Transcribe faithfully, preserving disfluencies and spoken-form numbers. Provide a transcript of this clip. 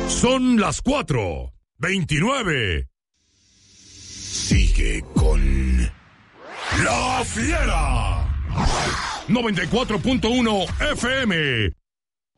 Son las cuatro veintinueve. Sigue con La Fiera. noventa y cuatro punto uno F M.